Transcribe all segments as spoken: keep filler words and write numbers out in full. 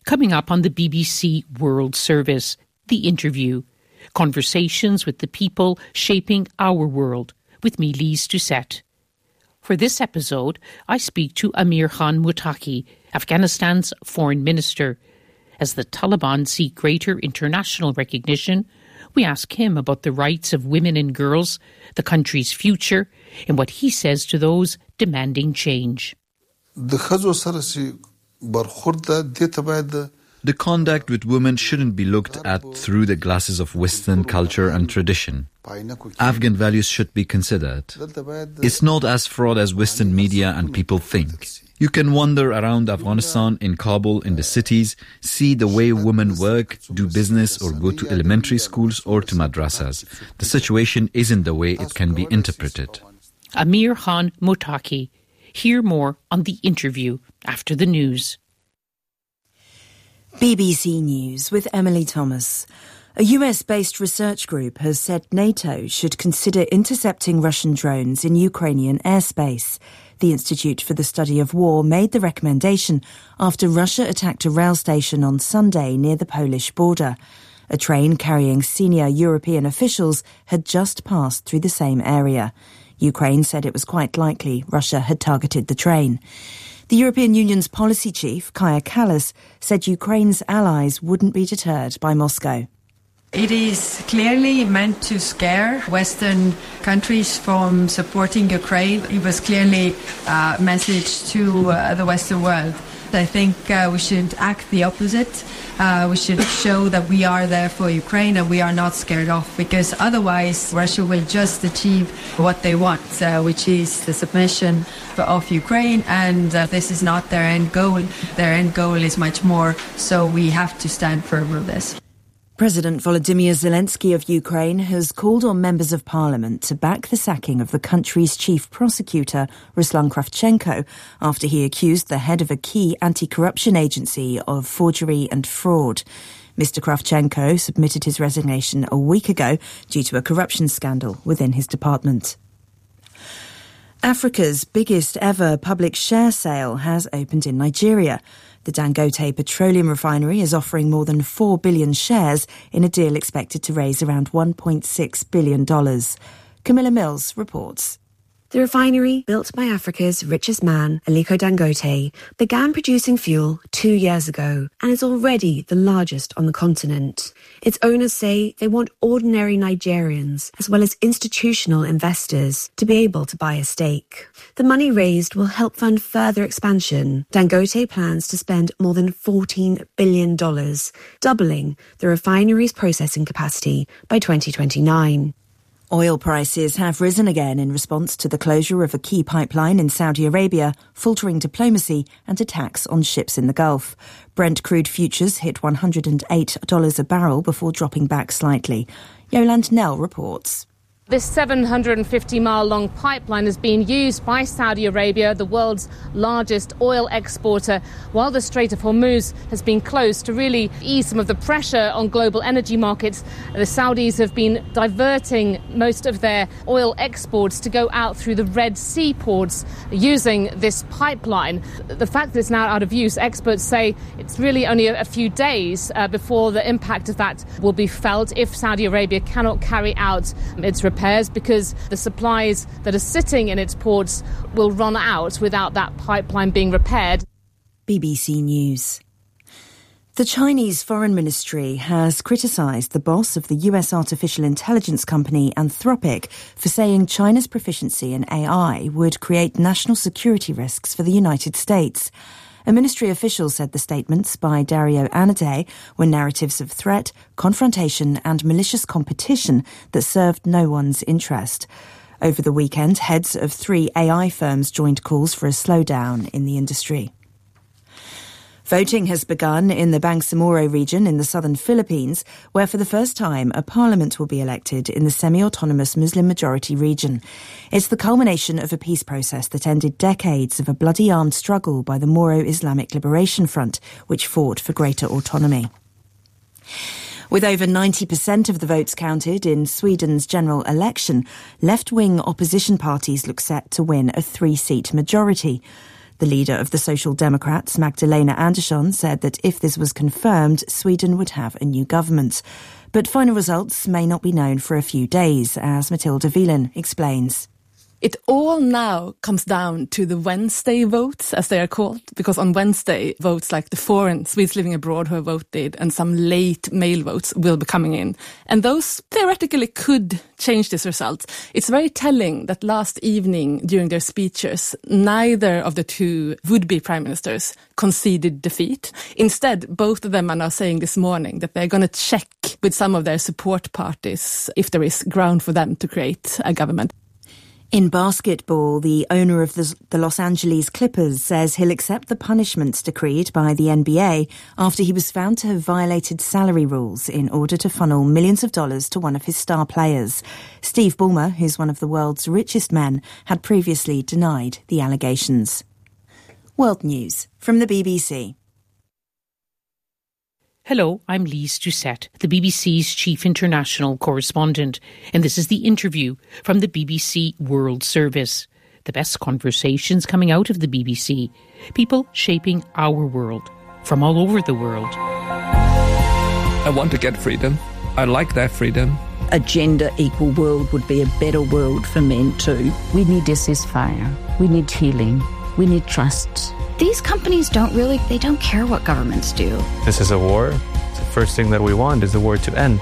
Coming up on the B B C World Service, The Interview. Conversations with the people shaping our world, with me, Lise Doucette. For this episode, I speak to Amir Khan Muttaqi, Afghanistan's foreign minister. As the Taliban seek greater international recognition, we ask him about the rights of women and girls, the country's future, and what he says to those demanding change. The conduct with women shouldn't be looked at through the glasses of Western culture and tradition. Afghan values should be considered. It's not as fraught as Western media and people think. You can wander around Afghanistan, in Kabul, in the cities, see the way women work, do business, or go to elementary schools or to madrasas. The situation isn't the way it can be interpreted. Amir Khan Muttaqi. Hear more on The Interview after the news. B B C News with Emily Thomas. A U S-based research group has said NATO should consider intercepting Russian drones in Ukrainian airspace. The Institute for the Study of War made the recommendation after Russia attacked a rail station on Sunday near the Polish border. A train carrying senior European officials had just passed through the same area. Ukraine said it was quite likely Russia had targeted the train. The European Union's policy chief, Kaja Kallas, said Ukraine's allies wouldn't be deterred by Moscow. It is clearly meant to scare Western countries from supporting Ukraine. It was clearly a message to uh, the Western world. I think uh, we should act the opposite. Uh, we should show that we are there for Ukraine and we are not scared off, because otherwise Russia will just achieve what they want, uh, which is the submission of Ukraine, and uh, this is not their end goal. Their end goal is much more, so we have to stand firm with this. President Volodymyr Zelensky of Ukraine has called on members of parliament to back the sacking of the country's chief prosecutor, Ruslan Kravchenko, after he accused the head of a key anti-corruption agency of forgery and fraud. Mister Kravchenko submitted his resignation a week ago due to a corruption scandal within his department. Africa's biggest ever public share sale has opened in Nigeria. The Dangote Petroleum Refinery is offering more than four billion shares in a deal expected to raise around one point six billion dollars. Camilla Mills reports. The refinery, built by Africa's richest man, Aliko Dangote, began producing fuel two years ago and is already the largest on the continent. Its owners say they want ordinary Nigerians, as well as institutional investors, to be able to buy a stake. The money raised will help fund further expansion. Dangote plans to spend more than fourteen billion dollars, doubling the refinery's processing capacity by twenty twenty-nine. Oil prices have risen again in response to the closure of a key pipeline in Saudi Arabia, faltering diplomacy and attacks on ships in the Gulf. Brent crude futures hit one hundred eight dollars a barrel before dropping back slightly. Yolande Nell reports. This seven hundred fifty mile long pipeline is being used by Saudi Arabia, the world's largest oil exporter, while the Strait of Hormuz has been closed to really ease some of the pressure on global energy markets. The Saudis have been diverting most of their oil exports to go out through the Red Sea ports using this pipeline. The fact that it's now out of use, experts say it's really only a few days uh, before the impact of that will be felt if Saudi Arabia cannot carry out its repairs. Repairs because the supplies that are sitting in its ports will run out without that pipeline being repaired. B B C News. The Chinese Foreign Ministry has criticised the boss of the U S artificial intelligence company Anthropic for saying China's proficiency in A I would create national security risks for the United States. A ministry official said the statements by Dario Anade were narratives of threat, confrontation and malicious competition that served no one's interest. Over the weekend, heads of three A I firms joined calls for a slowdown in the industry. Voting has begun in the Bangsamoro region in the southern Philippines, where for the first time a parliament will be elected in the semi-autonomous Muslim-majority region. It's the culmination of a peace process that ended decades of a bloody armed struggle by the Moro Islamic Liberation Front, which fought for greater autonomy. With over ninety percent of the votes counted in Sweden's general election, left-wing opposition parties look set to win a three-seat majority. The leader of the Social Democrats, Magdalena Andersson, said that if this was confirmed, Sweden would have a new government. But final results may not be known for a few days, as Matilda Wieland explains. It all now comes down to the Wednesday votes, as they are called, because on Wednesday, votes like the foreign Swedes living abroad who have voted and some late mail votes will be coming in. And those theoretically could change this result. It's very telling that last evening during their speeches, neither of the two would-be prime ministers conceded defeat. Instead, both of them are now saying this morning that they're going to check with some of their support parties if there is ground for them to create a government. In basketball, the owner of the, the Los Angeles Clippers says he'll accept the punishments decreed by the N B A after he was found to have violated salary rules in order to funnel millions of dollars to one of his star players. Steve Ballmer, who's one of the world's richest men, had previously denied the allegations. World News from the B B C. Hello, I'm Lise Doucette, the B B C's chief international correspondent, and this is the interview from the B B C World Service. The best conversations coming out of the B B C. People shaping our world from all over the world. I want to get freedom. I like that freedom. A gender equal world would be a better world for men too. We need a ceasefire. We need healing. We need trust. These companies don't really, they don't care what governments do. This is a war. The first thing that we want is the war to end.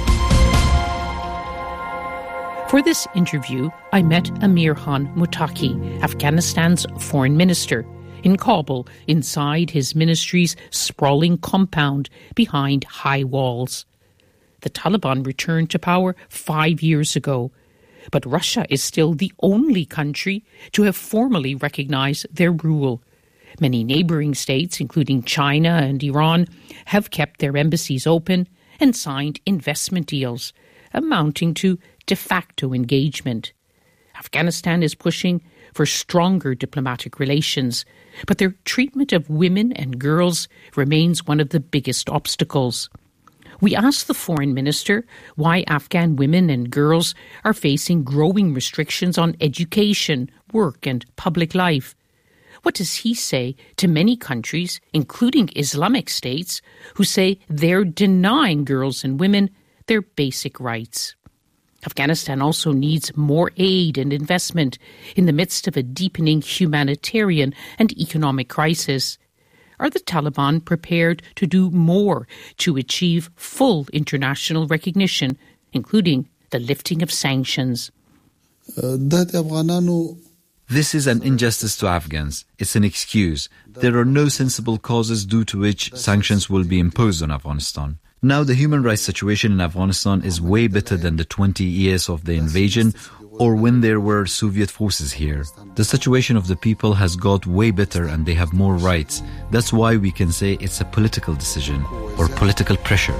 For this interview, I met Amir Khan Muttaqi, Afghanistan's foreign minister, in Kabul, inside his ministry's sprawling compound behind high walls. The Taliban returned to power five years ago, but Russia is still the only country to have formally recognized their rule. Many neighbouring states, including China and Iran, have kept their embassies open and signed investment deals, amounting to de facto engagement. Afghanistan is pushing for stronger diplomatic relations, but their treatment of women and girls remains one of the biggest obstacles. We asked the foreign minister why Afghan women and girls are facing growing restrictions on education, work and public life. What does he say to many countries, including Islamic states, who say they're denying girls and women their basic rights? Afghanistan also needs more aid and investment in the midst of a deepening humanitarian and economic crisis. Are the Taliban prepared to do more to achieve full international recognition, including the lifting of sanctions? Uh, This is an injustice to Afghans. It's an excuse. There are no sensible causes due to which sanctions will be imposed on Afghanistan. Now the human rights situation in Afghanistan is way better than the twenty years of the invasion or when there were Soviet forces here. The situation of the people has got way better and they have more rights. That's why we can say it's a political decision or political pressure.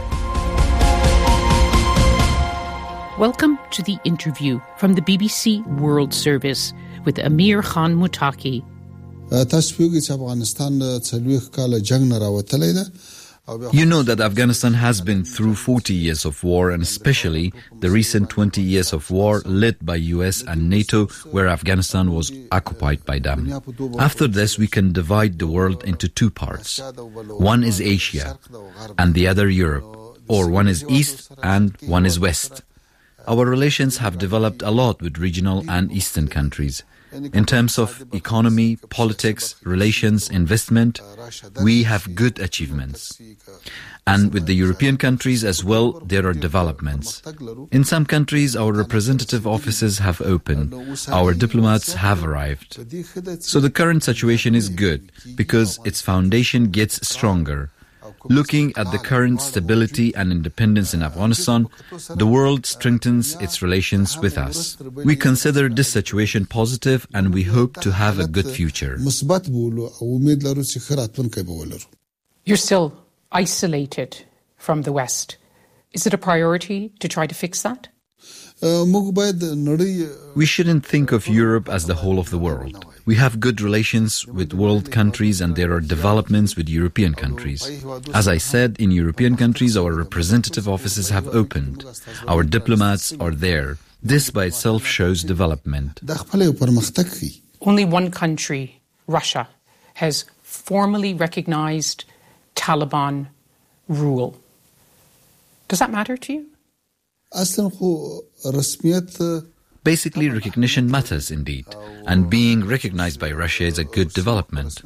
Welcome to the interview from the B B C World Service with Amir Khan Muttaqi. You know that Afghanistan has been through forty years of war, and especially the recent twenty years of war led by U S and NATO, where Afghanistan was occupied by them. After this, we can divide the world into two parts. One is Asia and the other Europe, or one is East and one is West. Our relations have developed a lot with regional and Eastern countries. In terms of economy, politics, relations, investment, we have good achievements. And with the European countries as well, there are developments. In some countries, our representative offices have opened. Our diplomats have arrived. So the current situation is good because its foundation gets stronger. Looking at the current stability and independence in Afghanistan, the world strengthens its relations with us. We consider this situation positive and we hope to have a good future. You're still isolated from the West. Is it a priority to try to fix that? We shouldn't think of Europe as the whole of the world. We have good relations with world countries and there are developments with European countries. As I said, in European countries, our representative offices have opened. Our diplomats are there. This by itself shows development. Only one country, Russia, has formally recognized Taliban rule. Does that matter to you? Basically, recognition matters indeed, and being recognized by Russia is a good development.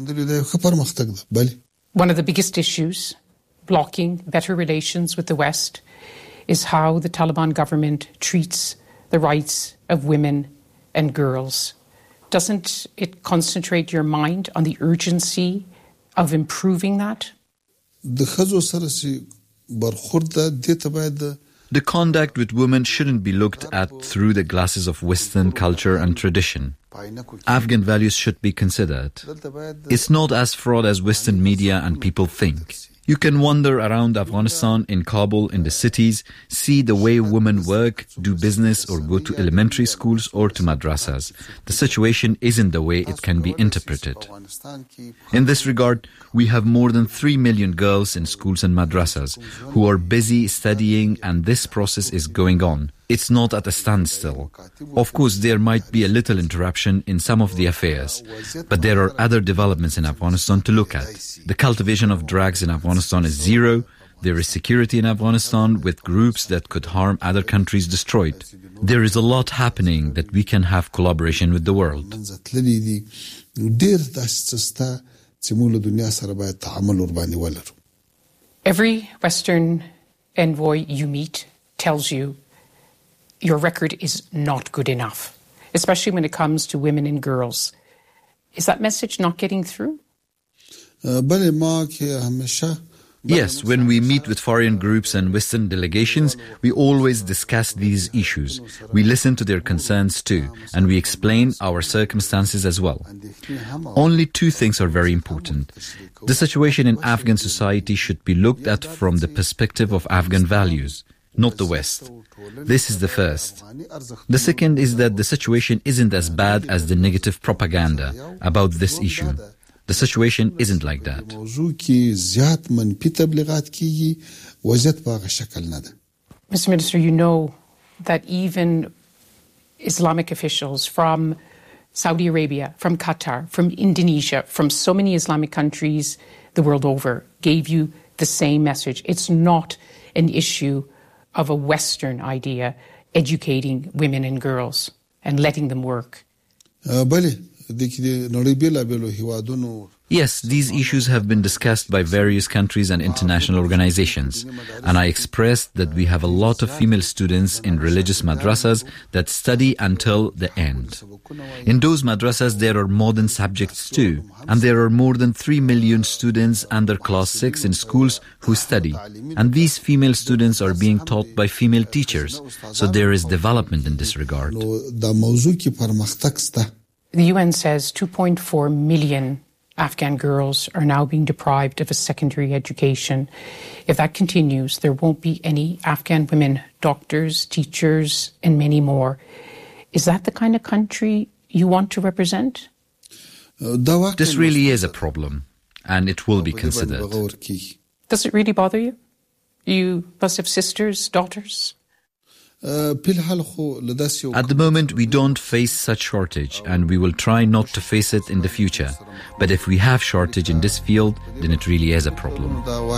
One of the biggest issues blocking better relations with the West is how the Taliban government treats the rights of women and girls. Doesn't it concentrate your mind on the urgency of improving that? The conduct with women shouldn't be looked at through the glasses of Western culture and tradition. Afghan values should be considered. It's not as fraught as Western media and people think. You can wander around Afghanistan, in Kabul, in the cities, see the way women work, do business, or go to elementary schools or to madrasas. The situation isn't the way it can be interpreted. In this regard, we have more than three million girls in schools and madrasas who are busy studying, and this process is going on. It's not at a standstill. Of course, there might be a little interruption in some of the affairs, but there are other developments in Afghanistan to look at. The cultivation of drugs in Afghanistan is zero. There is security in Afghanistan with groups that could harm other countries destroyed. There is a lot happening that we can have collaboration with the world. Every Western envoy you meet tells you your record is not good enough, especially when it comes to women and girls. Is that message not getting through? Yes, when we meet with foreign groups and Western delegations, we always discuss these issues. We listen to their concerns too, and we explain our circumstances as well. Only two things are very important. The situation in Afghan society should be looked at from the perspective of Afghan values, not the West. This is the first. The second is that the situation isn't as bad as the negative propaganda about this issue. The situation isn't like that. Mister Minister, you know that even Islamic officials from Saudi Arabia, from Qatar, from Indonesia, from so many Islamic countries the world over gave you the same message. It's not an issue of a Western idea, educating women and girls and letting them work. Yes, these issues have been discussed by various countries and international organizations, and I expressed that we have a lot of female students in religious madrasas that study until the end. In those madrasas there are modern subjects too, and there are more than three million students under class six in schools who study, and these female students are being taught by female teachers, so there is development in this regard. The U N says two point four million Afghan girls are now being deprived of a secondary education. If that continues, there won't be any Afghan women doctors, teachers, and many more. Is that the kind of country you want to represent? This really is a problem, and it will be considered. Does it really bother you? You must have sisters, daughters? At the moment, we don't face such shortage, and we will try not to face it in the future. But if we have shortage in this field, then it really is a problem.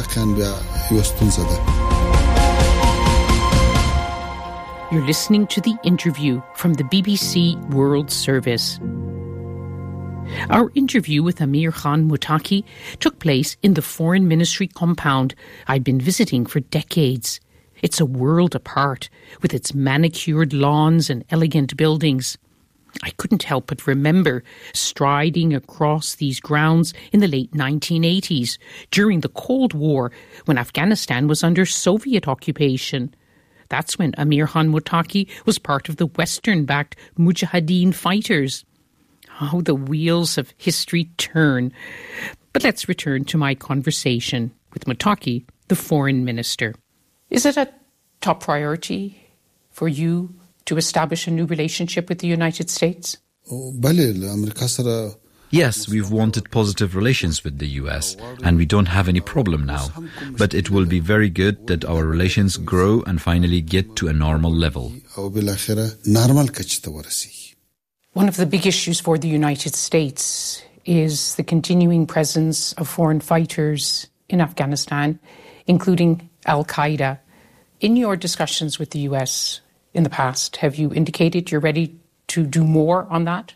You're listening to the interview from the B B C World Service. Our interview with Amir Khan Muttaqi took place in the Foreign Ministry compound I'd been visiting for decades. It's a world apart, with its manicured lawns and elegant buildings. I couldn't help but remember striding across these grounds in the late nineteen eighties, during the Cold War, when Afghanistan was under Soviet occupation. That's when Amir Khan Muttaqi was part of the Western-backed Mujahideen fighters. How the wheels of history turn. But let's return to my conversation with Muttaqi, the foreign minister. Is it a top priority for you to establish a new relationship with the United States? Yes, we've wanted positive relations with the U S, and we don't have any problem now. But it will be very good that our relations grow and finally get to a normal level. One of the big issues for the United States is the continuing presence of foreign fighters in Afghanistan, including Al-Qaeda. In your discussions with the U S in the past, have you indicated you're ready to do more on that?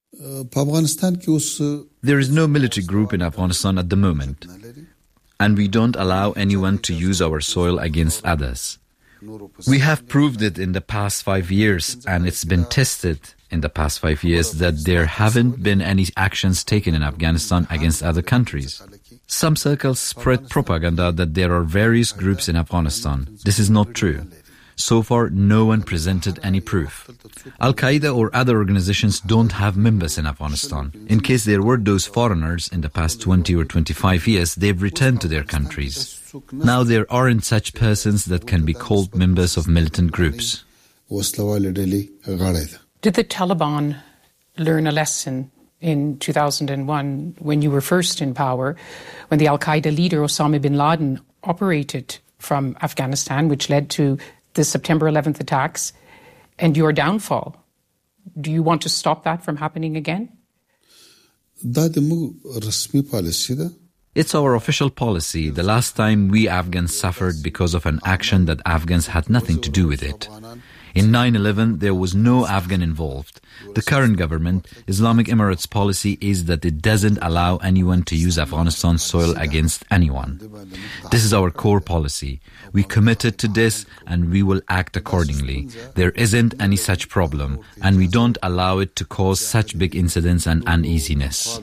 There is no military group in Afghanistan at the moment, and we don't allow anyone to use our soil against others. We have proved it in the past five years, and it's been tested in the past five years that there haven't been any actions taken in Afghanistan against other countries. Some circles spread propaganda that there are various groups in Afghanistan. This is not true. So far, no one presented any proof. Al-Qaeda or other organizations don't have members in Afghanistan. In case there were those foreigners in the past twenty or twenty-five years, they've returned to their countries. Now there aren't such persons that can be called members of militant groups. Did the Taliban learn a lesson in two thousand one when you were first in power, when the Al-Qaeda leader Osama bin Laden operated from Afghanistan, which led to the September eleventh attacks and your downfall? Do you want to stop that from happening again? It's our official policy. The last time we Afghans suffered because of an action that Afghans had nothing to do with it. In nine eleven, there was no Afghan involved. The current government, Islamic Emirates policy is that it doesn't allow anyone to use Afghanistan's soil against anyone. This is our core policy. We committed to this and we will act accordingly. There isn't any such problem, and we don't allow it to cause such big incidents and uneasiness.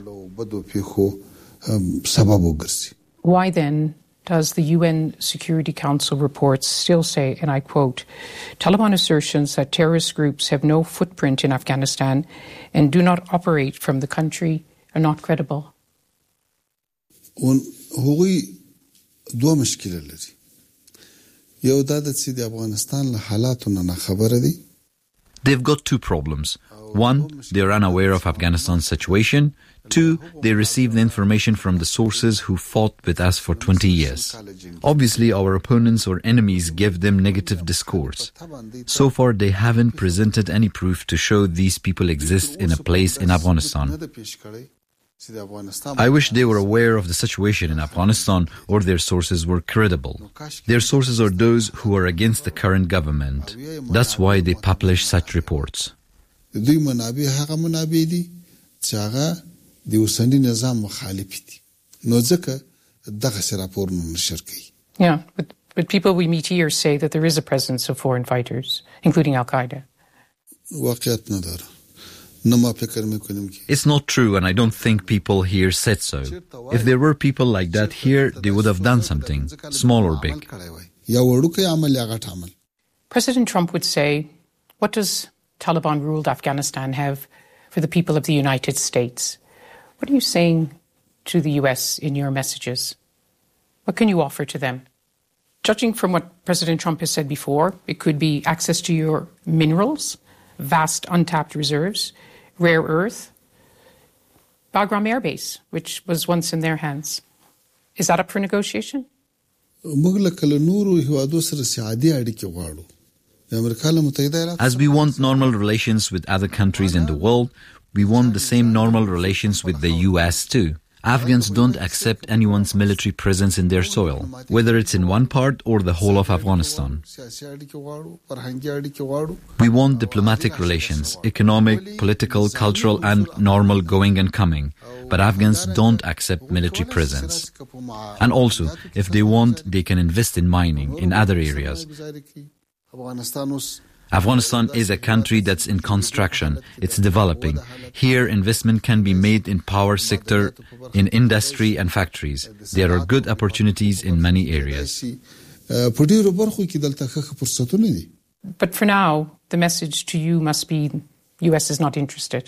Why then does the U N Security Council reports still say, and I quote, Taliban assertions that terrorist groups have no footprint in Afghanistan and do not operate from the country are not credible? They've got two problems. One, they're unaware of Afghanistan's situation. Two, they receive the information from the sources who fought with us for twenty years. Obviously, our opponents or enemies give them negative discourse. So far, they haven't presented any proof to show these people exist in a place in Afghanistan. I wish they were aware of the situation in Afghanistan or their sources were credible. Their sources are those who are against the current government. That's why they publish such reports. Yeah, but, but people we meet here say that there is a presence of foreign fighters, including Al-Qaeda. It's not true, and I don't think people here said so. If there were people like that here, they would have done something, small or big. President Trump would say, what does Taliban-ruled Afghanistan have for the people of the United States? What are you saying to the U S in your messages? What can you offer to them? Judging from what President Trump has said before, it could be access to your minerals, vast untapped reserves, rare earth, Bagram Air Base, which was once in their hands. Is that up for negotiation? As we want normal relations with other countries in the world, we want the same normal relations with the U S too. Afghans don't accept anyone's military presence in their soil, whether it's in one part or the whole of Afghanistan. We want diplomatic relations, economic, political, cultural, and normal going and coming. But Afghans don't accept military presence. And also, if they want, they can invest in mining in other areas. Afghanistan is a country that's in construction. It's developing. Here, investment can be made in power sector, in industry and factories. There are good opportunities in many areas. But for now, the message to you must be, U S is not interested.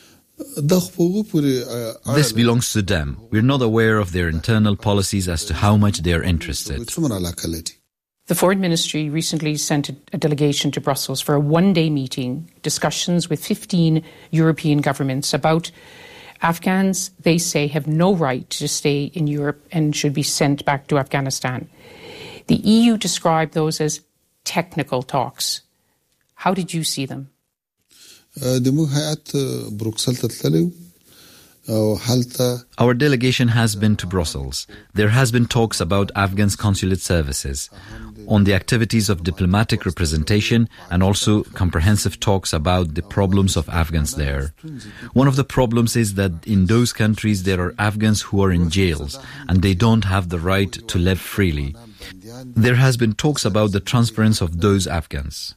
This belongs to them. We're not aware of their internal policies as to how much they're interested. The Foreign Ministry recently sent a delegation to Brussels for a one-day meeting, discussions with fifteen European governments about Afghans they say have no right to stay in Europe and should be sent back to Afghanistan. The E U described those as technical talks. How did you see them? Our delegation has been to Brussels. There has been talks about Afghan's consulate services, on the activities of diplomatic representation, and also comprehensive talks about the problems of Afghans there. One of the problems is that in those countries there are Afghans who are in jails and they don't have the right to live freely. There has been talks about the transference of those Afghans.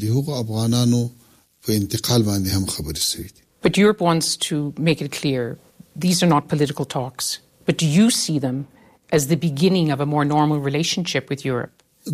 But Europe wants to make it clear, these are not political talks. But do you see them as the beginning of a more normal relationship with Europe?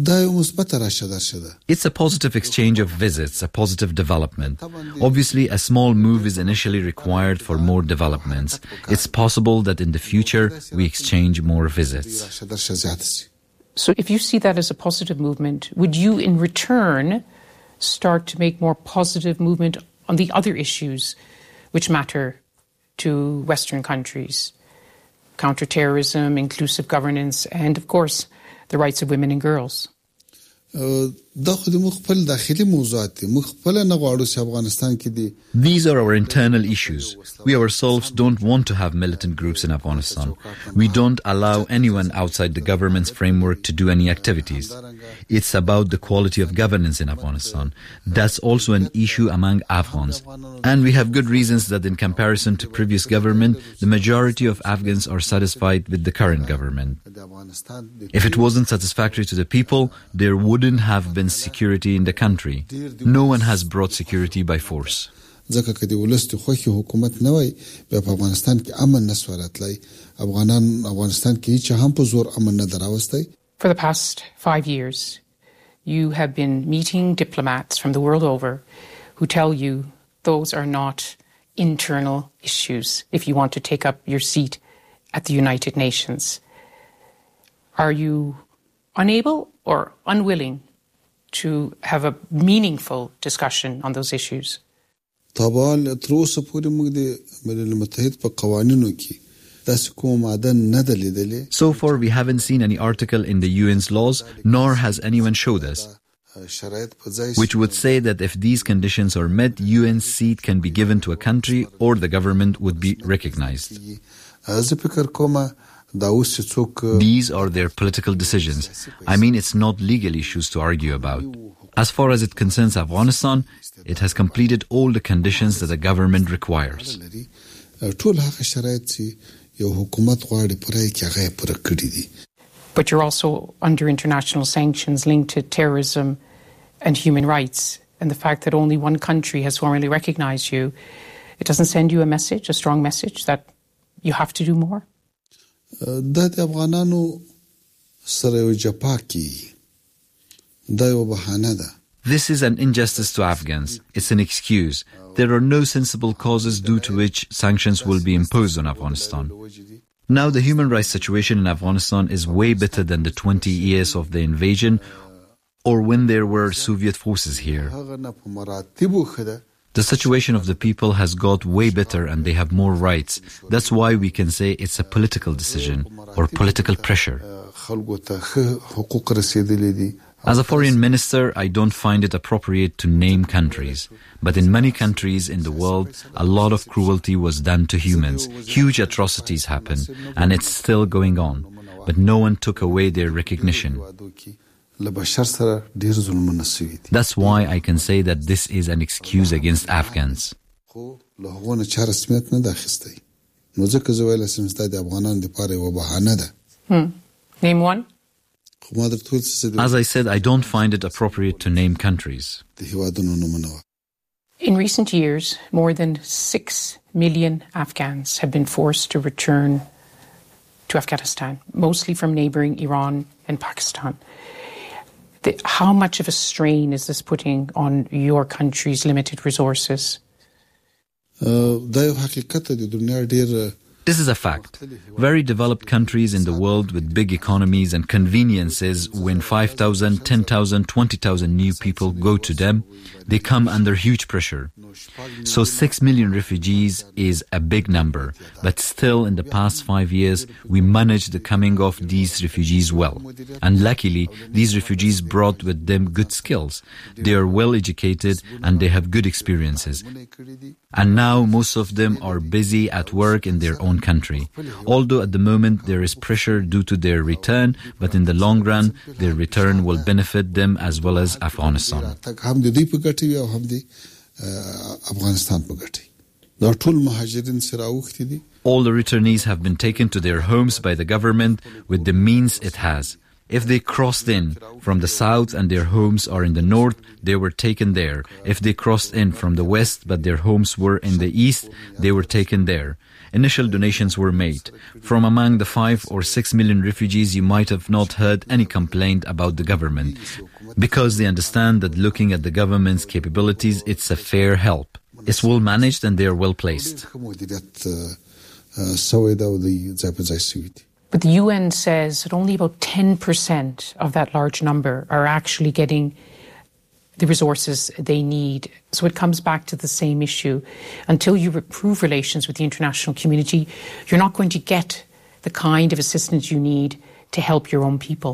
It's a positive exchange of visits, a positive development. Obviously, a small move is initially required for more developments. It's possible that in the future we exchange more visits. So if you see that as a positive movement, would you in return start to make more positive movement on the other issues which matter to Western countries? Counterterrorism, inclusive governance, and of course, the rights of women and girls. These are our internal issues. We ourselves don't want to have militant groups in Afghanistan. We don't allow anyone outside the government's framework to do any activities. It's about the quality of governance in Afghanistan. That's also an issue among Afghans. And we have good reasons that in comparison to previous government, the majority of Afghans are satisfied with the current government. If it wasn't satisfactory to the people, there wouldn't have been security in the country. No one has brought security by force. For the past five years, you have been meeting diplomats from the world over who tell you those are not internal issues if you want to take up your seat at the United Nations. Are you unable or unwilling to have a meaningful discussion on those issues? So far, we haven't seen any article in the U N's laws, nor has anyone showed us, which would say that if these conditions are met, U N seat can be given to a country or the government would be recognized. These are their political decisions. I mean, it's not legal issues to argue about. As far as it concerns Afghanistan, it has completed all the conditions that the government requires. But you're also under international sanctions linked to terrorism and human rights. And the fact that only one country has formally recognized you, it doesn't send you a message, a strong message, that you have to do more? This is an injustice to Afghans. It's an excuse. There are no sensible causes due to which sanctions will be imposed on Afghanistan. Now the human rights situation in Afghanistan is way better than the twenty years of the invasion or when there were Soviet forces here. The situation of the people has got way better and they have more rights. That's why we can say it's a political decision or political pressure. As a foreign minister, I don't find it appropriate to name countries. But in many countries in the world, a lot of cruelty was done to humans. Huge atrocities happened, and it's still going on. But no one took away their recognition. That's why I can say that this is an excuse against Afghans. Hmm. Name one. As I said, I don't find it appropriate to name countries. In recent years, more than six million Afghans have been forced to return to Afghanistan, mostly from neighboring Iran and Pakistan. The, how much of a strain is this putting on your country's limited resources? This This is a fact. Very developed countries in the world with big economies and conveniences, when five thousand, ten thousand, twenty thousand new people go to them, they come under huge pressure. So six million refugees is a big number, but still in the past five years we managed the coming of these refugees well. And luckily, these refugees brought with them good skills. They are well educated and they have good experiences. And now most of them are busy at work in their own country. Although at the moment there is pressure due to their return, but in the long run, their return will benefit them as well as Afghanistan. All the returnees have been taken to their homes by the government with the means it has. If they crossed in from the south and their homes are in the north, they were taken there. If they crossed in from the west but their homes were in the east, they were taken there. Initial donations were made. From among the five or six million refugees, you might have not heard any complaint about the government, because they understand that looking at the government's capabilities, it's a fair help. It's well managed and they are well placed. But the U N says that only about ten percent of that large number are actually getting the resources they need. So it comes back to the same issue. Until you improve relations with the international community, you're not going to get the kind of assistance you need to help your own people.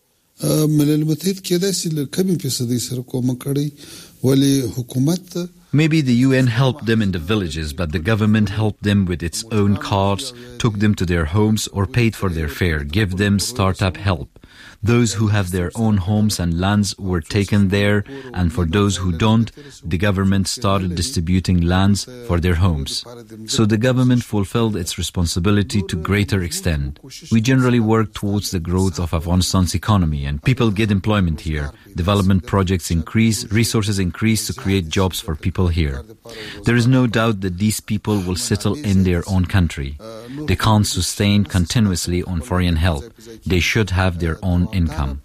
Maybe the U N helped them in the villages, but the government helped them with its own cars, took them to their homes or paid for their fare, give them startup help. Those who have their own homes and lands were taken there, and for those who don't, the government started distributing lands for their homes. So the government fulfilled its responsibility to greater extent. We generally work towards the growth of Afghanistan's economy, and people get employment here. Development projects increase, resources increase to create jobs for people here. There is no doubt that these people will settle in their own country. They can't sustain continuously on foreign help. They should have their own income.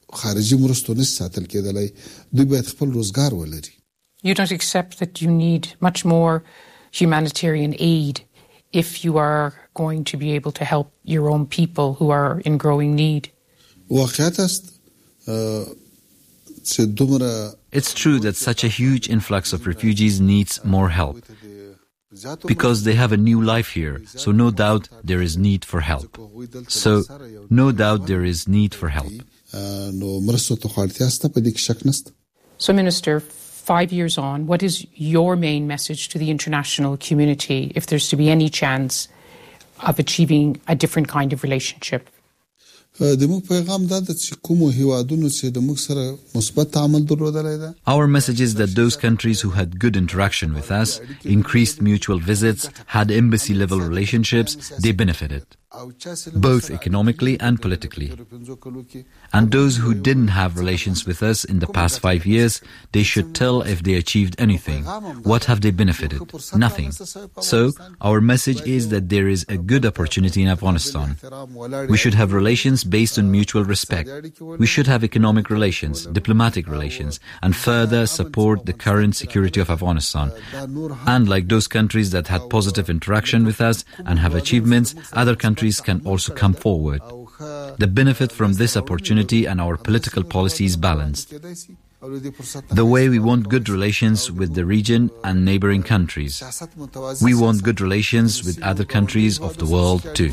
You don't accept that you need much more humanitarian aid if you are going to be able to help your own people who are in growing need? It's true that such a huge influx of refugees needs more help, because they have a new life here, so no doubt there is need for help. So, no doubt there is need for help. So, Minister, five years on, what is your main message to the international community if there's to be any chance of achieving a different kind of relationship? Our message is that those countries who had good interaction with us, increased mutual visits, had embassy-level relationships, they benefited, both economically and politically. And those who didn't have relations with us in the past five years, they should tell if they achieved anything. What have they benefited? Nothing. So, our message is that there is a good opportunity in Afghanistan. We should have relations based on mutual respect. We should have economic relations, diplomatic relations, and further support the current security of Afghanistan. And like those countries that had positive interaction with us and have achievements, other countries can also come forward. The benefit from this opportunity and our political policy is balanced. The way we want good relations with the region and neighboring countries, we want good relations with other countries of the world too.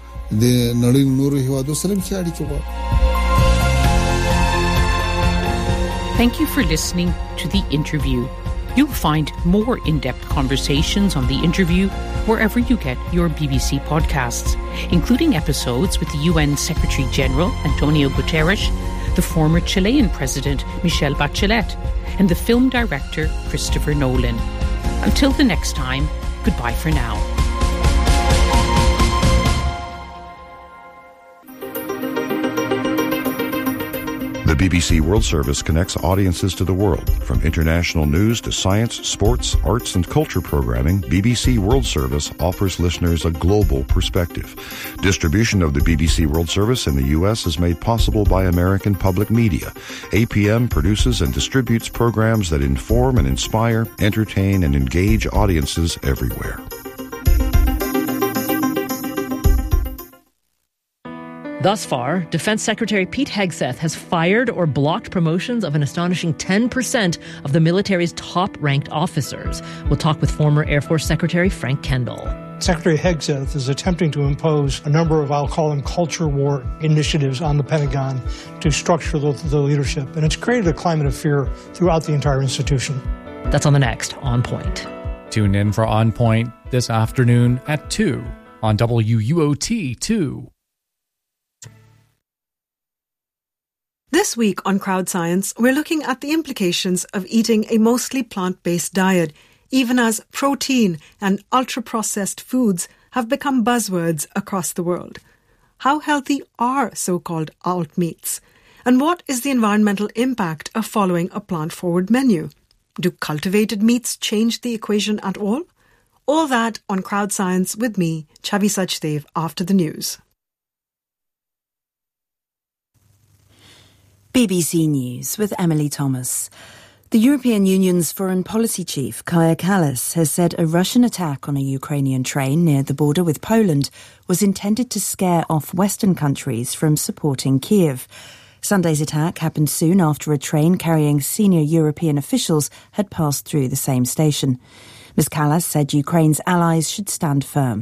Thank you for listening to The Interview. You'll find more in-depth conversations on The Interview wherever you get your B B C podcasts, including episodes with the U N Secretary-General Antonio Guterres, the former Chilean President Michelle Bachelet, and the film director Christopher Nolan. Until the next time, goodbye for now. The B B C World Service connects audiences to the world. From international news to science, sports, arts, and culture programming, B B C World Service offers listeners a global perspective. Distribution of the B B C World Service in the U S is made possible by American Public Media. A P M produces and distributes programs that inform and inspire, entertain, and engage audiences everywhere. Thus far, Defense Secretary Pete Hegseth has fired or blocked promotions of an astonishing ten percent of the military's top-ranked officers. We'll talk with former Air Force Secretary Frank Kendall. Secretary Hegseth is attempting to impose a number of, I'll call them, culture war initiatives on the Pentagon to structure the, the leadership. And it's created a climate of fear throughout the entire institution. That's on the next On Point. Tune in for On Point this afternoon at two on W U O T two. This week on Crowd Science, we're looking at the implications of eating a mostly plant-based diet, even as protein and ultra-processed foods have become buzzwords across the world. How healthy are so-called alt meats? And what is the environmental impact of following a plant-forward menu? Do cultivated meats change the equation at all? All that on Crowd Science with me, Chavi Sachdev, after the news. B B C News with Emily Thomas. The European Union's foreign policy chief, Kaja Kallas, has said a Russian attack on a Ukrainian train near the border with Poland was intended to scare off Western countries from supporting Kiev. Sunday's attack happened soon after a train carrying senior European officials had passed through the same station. Miz Kallas said Ukraine's allies should stand firm.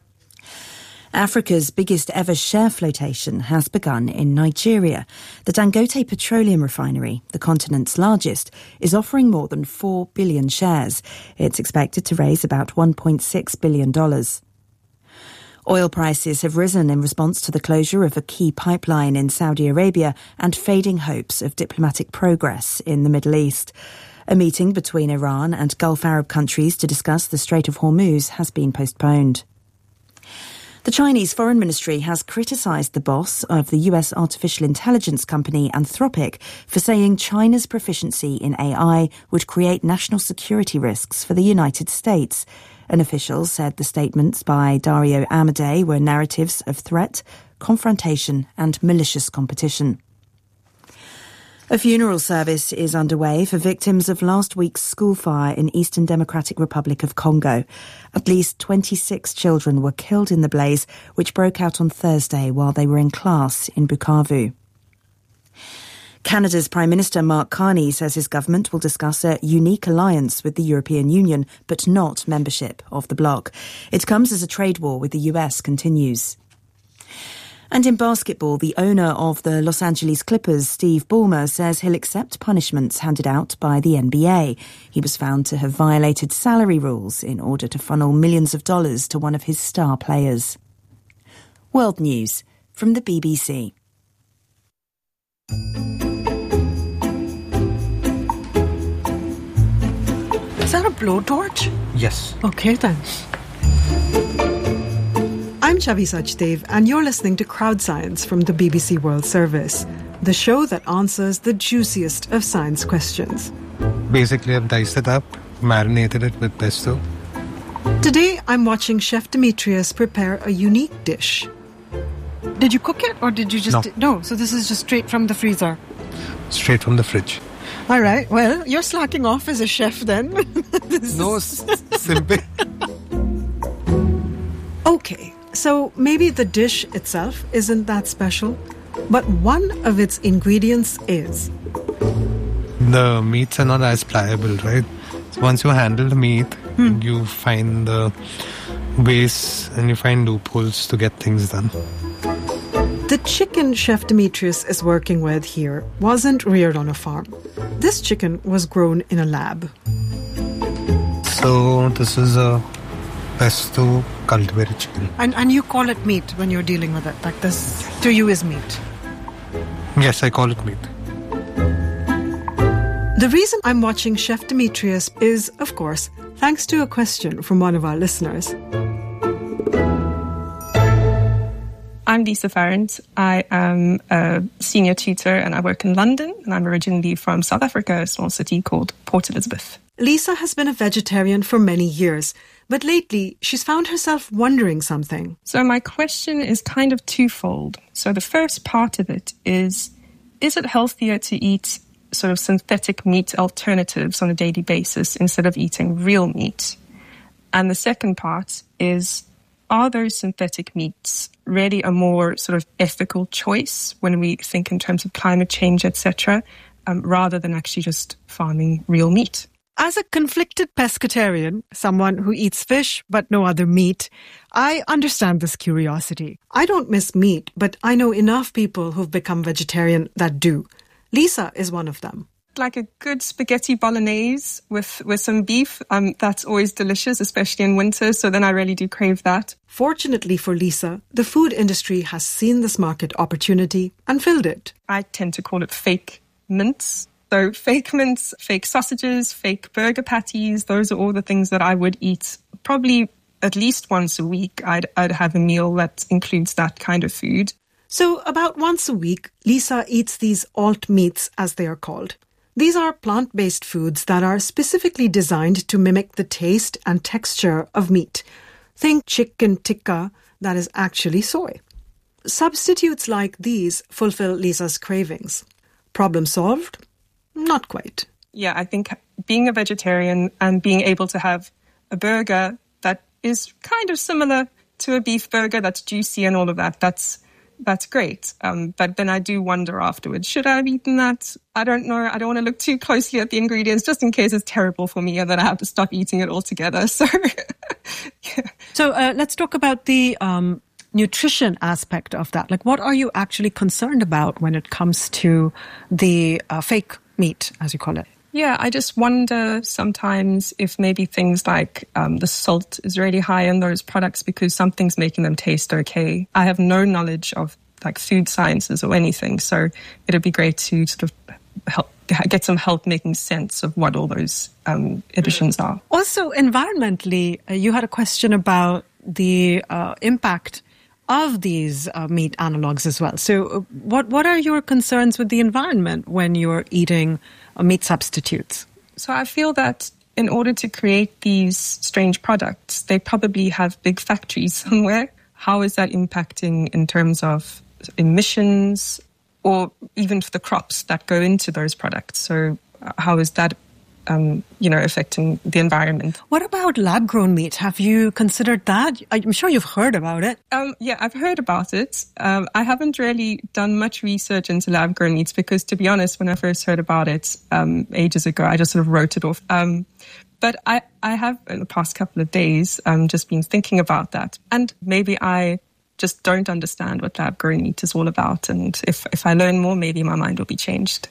Africa's biggest ever share flotation has begun in Nigeria. The Dangote Petroleum Refinery, the continent's largest, is offering more than four billion shares. It's expected to raise about one point six billion dollars. Oil prices have risen in response to the closure of a key pipeline in Saudi Arabia and fading hopes of diplomatic progress in the Middle East. A meeting between Iran and Gulf Arab countries to discuss the Strait of Hormuz has been postponed. The Chinese Foreign Ministry has criticised the boss of the U S artificial intelligence company Anthropic for saying China's proficiency in A I would create national security risks for the United States. An official said the statements by Dario Amodei were narratives of threat, confrontation and malicious competition. A funeral service is underway for victims of last week's school fire in Eastern Democratic Republic of Congo. At least twenty-six children were killed in the blaze, which broke out on Thursday while they were in class in Bukavu. Canada's Prime Minister Mark Carney says his government will discuss a unique alliance with the European Union, but not membership of the bloc. It comes as a trade war with the U S continues. And in basketball, the owner of the Los Angeles Clippers, Steve Ballmer, says he'll accept punishments handed out by the N B A. He was found to have violated salary rules in order to funnel millions of dollars to one of his star players. World News from the B B C. Is that a blowtorch? Yes. Okay then. I'm Chavi Sachdev, and you're listening to Crowd Science from the B B C World Service, the show that answers the juiciest of science questions. Basically, I've diced it up, marinated it with pesto. Today, I'm watching Chef Demetrius prepare a unique dish. Did you cook it, or did you just... No. No, so this is just straight from the freezer? Straight from the fridge. All right, well, you're slacking off as a chef then. No, simple. Okay. So maybe the dish itself isn't that special, but one of its ingredients is. The meats are not as pliable, right? So once you handle the meat, hmm. you find the ways and you find loopholes to get things done. The chicken Chef Demetrius is working with here wasn't reared on a farm. This chicken was grown in a lab. So this is a pesto cultivated chicken. And and you call it meat when you're dealing with it, like this to you is meat? Yes, I call it meat. The reason I'm watching Chef Demetrius is, of course, thanks to a question from one of our listeners. I'm Lisa Farrant. I am a senior tutor and I work in London, and I'm originally from South Africa, a small city called Port Elizabeth. Lisa has been a vegetarian for many years, but lately she's found herself wondering something. So my question is kind of twofold. So the first part of it is, is it healthier to eat sort of synthetic meat alternatives on a daily basis instead of eating real meat? And the second part is, are those synthetic meats really a more sort of ethical choice when we think in terms of climate change, et cetera, um, rather than actually just farming real meat. As a conflicted pescatarian, someone who eats fish but no other meat, I understand this curiosity. I don't miss meat, but I know enough people who've become vegetarian that do. Lisa is one of them. Like a good spaghetti bolognese with, with some beef, um, that's always delicious, especially in winter, so then I really do crave that. Fortunately for Lisa, the food industry has seen this market opportunity and filled it. I tend to call it fake mince. So fake mince, fake sausages, fake burger patties, those are all the things that I would eat probably at least once a week. I'd, I'd have a meal that includes that kind of food. So about once a week, Lisa eats these alt meats, as they are called. These are plant-based foods that are specifically designed to mimic the taste and texture of meat. Think chicken tikka that is actually soy. Substitutes like these fulfill Lisa's cravings. Problem solved? Not quite. Yeah, I think being a vegetarian and being able to have a burger that is kind of similar to a beef burger, that's juicy and all of that, that's that's great. Um, but then I do wonder afterwards, should I have eaten that? I don't know. I don't want to look too closely at the ingredients just in case it's terrible for me and then I have to stop eating it altogether. So, yeah. So uh, let's talk about the um, nutrition aspect of that. Like, what are you actually concerned about when it comes to the uh, fake meat, as you call it? Yeah, I just wonder sometimes if maybe things like um, the salt is really high in those products because something's making them taste okay. I have no knowledge of like food sciences or anything, so it'd be great to sort of help get some help making sense of what all those um, additions are. Also, environmentally, uh, you had a question about the uh, impact of these uh, meat analogs as well. So uh, what what are your concerns with the environment when you're eating uh, meat substitutes? So I feel that in order to create these strange products, they probably have big factories somewhere. How is that impacting in terms of emissions or even for the crops that go into those products? So how is that Um, you know, affecting the environment? What about lab-grown meat? Have you considered that? I'm sure you've heard about it. Um, yeah, I've heard about it. Um, I haven't really done much research into lab-grown meats because, to be honest, when I first heard about it um, ages ago, I just sort of wrote it off. Um, but I, I have, in the past couple of days, um, just been thinking about that. And maybe I just don't understand what lab-grown meat is all about. And if, if I learn more, maybe my mind will be changed.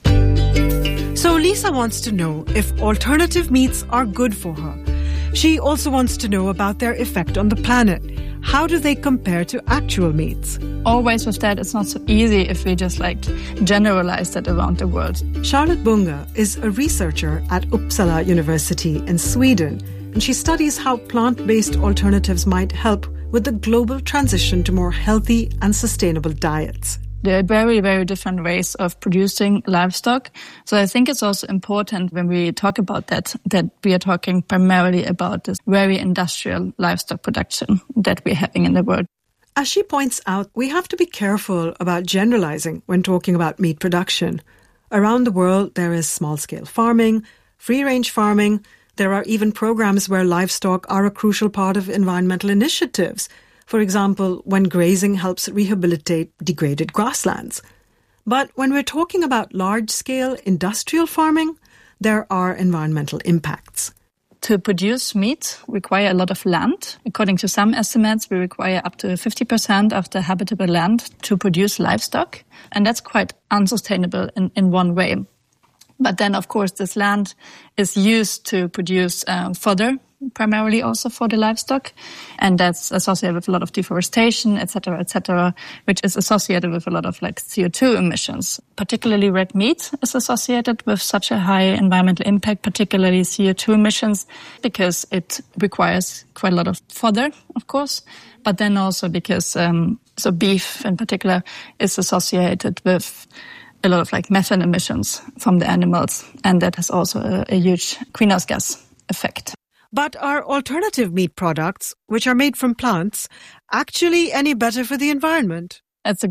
So Lisa wants to know if alternative meats are good for her. She also wants to know about their effect on the planet. How do they compare to actual meats? Always with that, it's not so easy if we just like generalize that around the world. Charlotte Bunga is a researcher at Uppsala University in Sweden, and she studies how plant-based alternatives might help with the global transition to more healthy and sustainable diets. There are very, very different ways of producing livestock. So I think it's also important when we talk about that, that we are talking primarily about this very industrial livestock production that we're having in the world. As she points out, we have to be careful about generalizing when talking about meat production. Around the world, there is small-scale farming, free-range farming. There are even programs where livestock are a crucial part of environmental initiatives. For example, when grazing helps rehabilitate degraded grasslands. But when we're talking about large-scale industrial farming, there are environmental impacts. To produce meat require a lot of land. According to some estimates, we require up to fifty percent of the habitable land to produce livestock. And that's quite unsustainable in, in one way. But then, of course, this land is used to produce uh, fodder, primarily also for the livestock, and that's associated with a lot of deforestation, et cetera, et cetera, which is associated with a lot of like C O two emissions. Particularly red meat is associated with such a high environmental impact, particularly C O two emissions, because it requires quite a lot of fodder, of course, but then also because um, so beef in particular is associated with a lot of like methane emissions from the animals, and that has also a, a huge greenhouse gas effect. But are alternative meat products, which are made from plants, actually any better for the environment? That's a good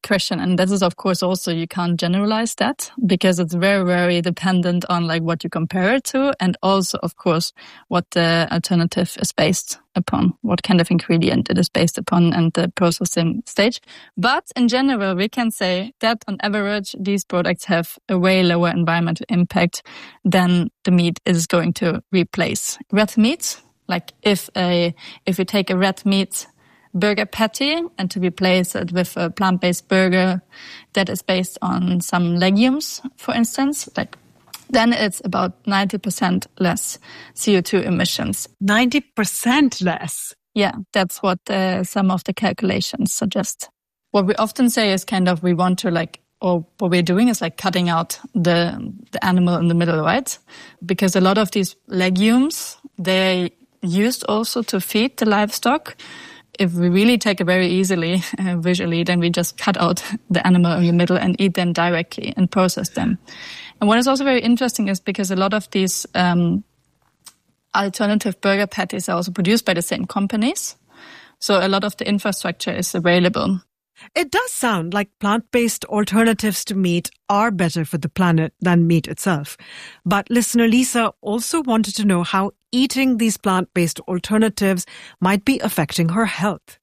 question. And this is, of course, also, you can't generalize that because it's very, very dependent on like what you compare it to. And also, of course, what the alternative is based upon, what kind of ingredient it is based upon and the processing stage. But in general, we can say that on average, these products have a way lower environmental impact than the meat is going to replace. Red meat, like if a, if you take a red meat burger patty and to replace it with a plant-based burger that is based on some legumes, for instance, like then it's about ninety percent less C O two emissions. ninety percent less? Yeah, that's what uh, some of the calculations suggest. What we often say is kind of we want to like, or what we're doing is like cutting out the the animal in the middle, right? Because a lot of these legumes, they're used also to feed the livestock. If we really take it very easily uh, visually, then we just cut out the animal in the middle and eat them directly and process them. And what is also very interesting is because a lot of these um, alternative burger patties are also produced by the same companies. So a lot of the infrastructure is available. It does sound like plant-based alternatives to meat are better for the planet than meat itself. But listener Lisa also wanted to know how eating these plant-based alternatives might be affecting her health.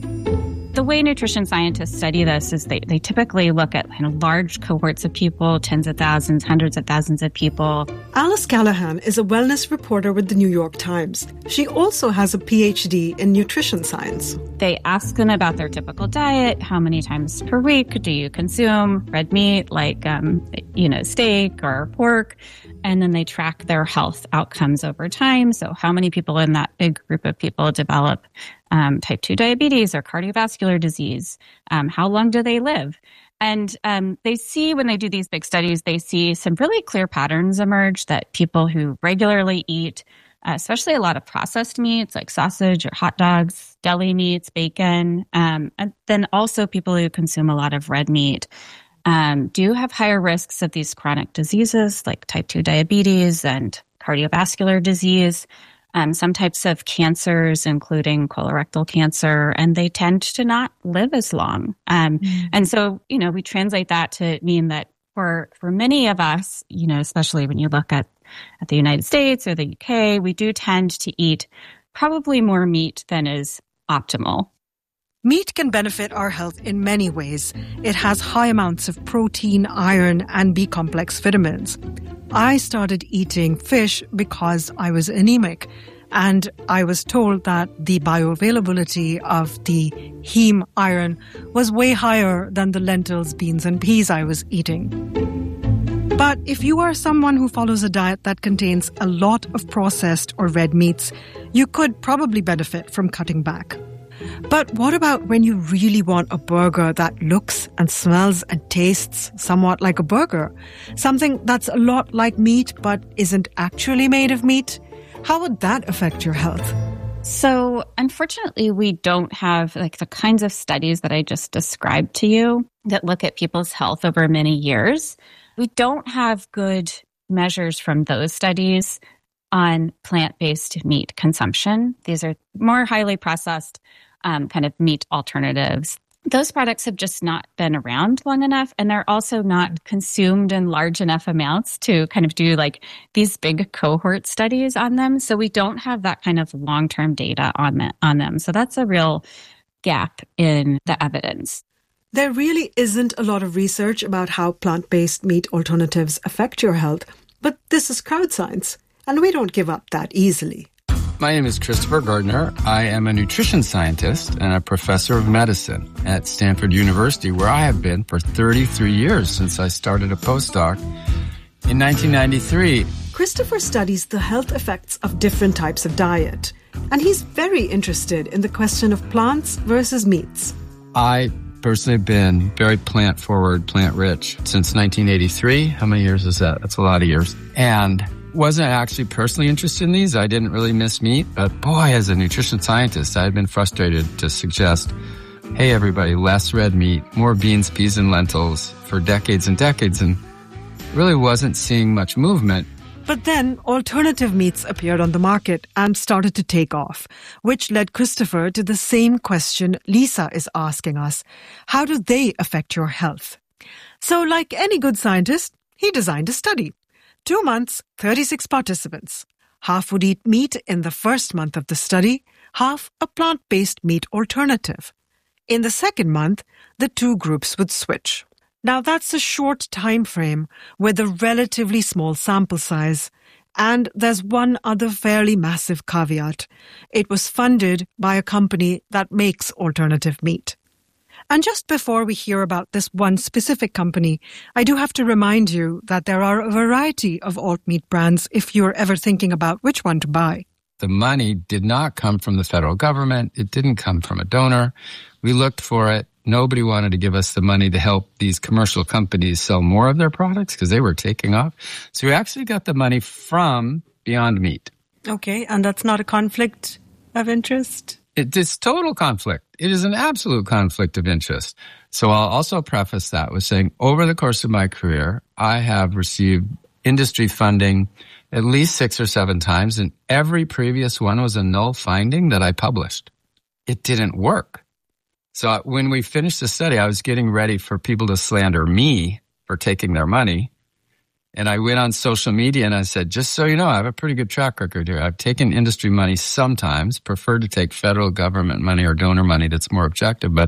The way nutrition scientists study this is they, they typically look at kind of large cohorts of people, tens of thousands, hundreds of thousands of people. Alice Callahan is a wellness reporter with the New York Times. She also has a P H D in nutrition science. They ask them about their typical diet. How many times per week do you consume red meat, like, um, you know, steak or pork? And then they track their health outcomes over time. So how many people in that big group of people develop um, type two diabetes or cardiovascular disease? Um, how long do they live? And um, they see when they do these big studies, they see some really clear patterns emerge that people who regularly eat, uh, especially a lot of processed meats like sausage or hot dogs, deli meats, bacon, um, and then also people who consume a lot of red meat, Um, do have higher risks of these chronic diseases like type two diabetes and cardiovascular disease, um, some types of cancers, including colorectal cancer, and they tend to not live as long. Um, mm. And so, you know, we translate that to mean that for, for many of us, you know, especially when you look at, at the United States or the U K, we do tend to eat probably more meat than is optimal. Meat can benefit our health in many ways. It has high amounts of protein, iron, and B-complex vitamins. I started eating fish because I was anemic, and I was told that the bioavailability of the heme iron was way higher than the lentils, beans, and peas I was eating. But if you are someone who follows a diet that contains a lot of processed or red meats, you could probably benefit from cutting back. But what about when you really want a burger that looks and smells and tastes somewhat like a burger? Something that's a lot like meat but isn't actually made of meat? How would that affect your health? So unfortunately, we don't have like the kinds of studies that I just described to you that look at people's health over many years. We don't have good measures from those studies on plant-based meat consumption. These are more highly processed um, kind of meat alternatives. Those products have just not been around long enough, and they're also not consumed in large enough amounts to kind of do like these big cohort studies on them. So we don't have that kind of long-term data on, the, on them. So that's a real gap in the evidence. There really isn't a lot of research about how plant-based meat alternatives affect your health, but this is Crowd Science, and we don't give up that easily. My name is Christopher Gardner. I am a nutrition scientist and a professor of medicine at Stanford University, where I have been for thirty-three years since I started a postdoc in nineteen ninety-three. Christopher studies the health effects of different types of diet, and he's very interested in the question of plants versus meats. I personally have been very plant-forward, plant-rich since nineteen eighty-three. How many years is that? That's a lot of years. And wasn't actually personally interested in these. I didn't really miss meat, but boy, as a nutrition scientist, I had been frustrated to suggest, hey, everybody, less red meat, more beans, peas, and lentils for decades and decades, and really wasn't seeing much movement. But then alternative meats appeared on the market and started to take off, which led Christopher to the same question Lisa is asking us. How do they affect your health? So like any good scientist, he designed a study. Two months, thirty-six participants. Half would eat meat in the first month of the study, half a plant-based meat alternative. In the second month, the two groups would switch. Now that's a short time frame with a relatively small sample size. And there's one other fairly massive caveat. It was funded by a company that makes alternative meat. And just before we hear about this one specific company, I do have to remind you that there are a variety of alt meat brands if you're ever thinking about which one to buy. The money did not come from the federal government. It didn't come from a donor. We looked for it. Nobody wanted to give us the money to help these commercial companies sell more of their products because they were taking off. So we actually got the money from Beyond Meat. Okay, and that's not a conflict of interest? It is total conflict. It is an absolute conflict of interest. So I'll also preface that with saying over the course of my career, I have received industry funding at least six or seven times, and every previous one was a null finding that I published. It didn't work. So when we finished the study, I was getting ready for people to slander me for taking their money. And I went on social media and I said, just so you know, I have a pretty good track record here. I've taken industry money sometimes, prefer to take federal government money or donor money that's more objective. But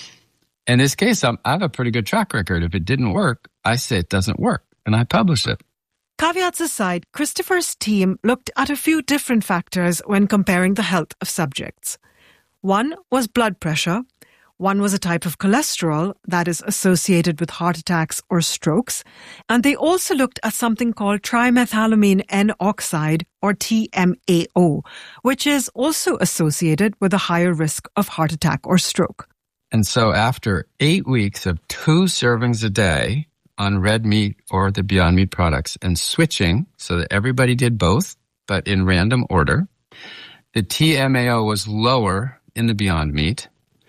in this case, I'm, I have a pretty good track record. If it didn't work, I say it doesn't work, and I publish it. Caveats aside, Christopher's team looked at a few different factors when comparing the health of subjects. One was blood pressure. One was a type of cholesterol that is associated with heart attacks or strokes. And they also looked at something called trimethylamine N-oxide, or T M A O, which is also associated with a higher risk of heart attack or stroke. And so after eight weeks of two servings a day on red meat or the Beyond Meat products and switching so that everybody did both, but in random order, the T M A O was lower in the Beyond Meat.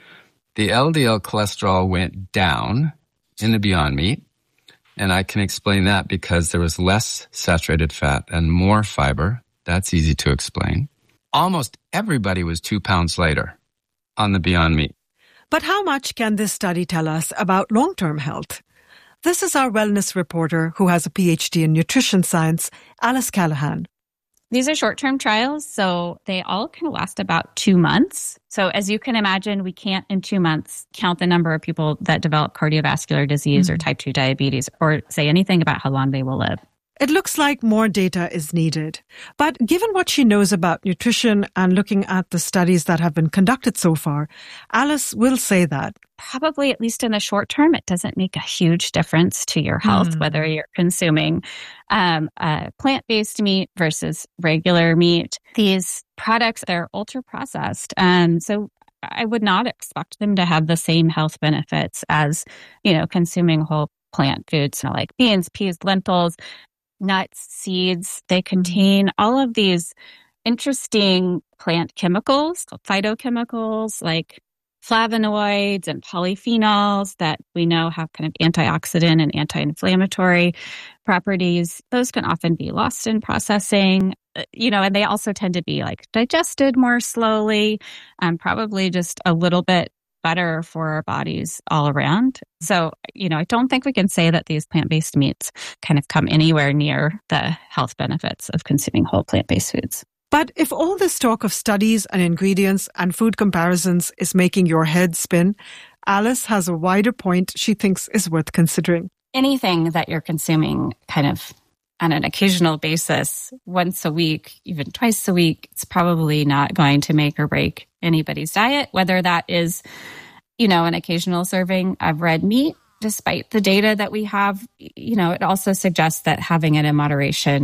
The L D L cholesterol went down in the Beyond Meat, and I can explain that because there was less saturated fat and more fiber. That's easy to explain. Almost everybody was two pounds lighter on the Beyond Meat. But how much can this study tell us about long-term health? This is our wellness reporter who has a P H D in nutrition science, Alice Callahan. These are short-term trials, so they all can last about two months. So as you can imagine, we can't in two months count the number of people that develop cardiovascular disease mm-hmm. or type two diabetes or say anything about how long they will live. It looks like more data is needed. But given what she knows about nutrition and looking at the studies that have been conducted so far, Alice will say that probably, at least in the short term, it doesn't make a huge difference to your health, mm. whether you're consuming um, uh, plant-based meat versus regular meat. These products, they're ultra-processed. Um, so I would not expect them to have the same health benefits as, you know, consuming whole plant foods, you know, like beans, peas, lentils, nuts, seeds. They contain all of these interesting plant chemicals, phytochemicals like flavonoids and polyphenols that we know have kind of antioxidant and anti-inflammatory properties. Those can often be lost in processing, you know, and they also tend to be like digested more slowly, and probably just a little bit better for our bodies all around. So, you know, I don't think we can say that these plant-based meats kind of come anywhere near the health benefits of consuming whole plant-based foods. But if all this talk of studies and ingredients and food comparisons is making your head spin, Alice has a wider point she thinks is worth considering. Anything that you're consuming kind of on an occasional basis, once a week, even twice a week, it's probably not going to make or break anybody's diet, whether that is, you know, an occasional serving of red meat. Despite the data that we have, you know, it also suggests that having it in moderation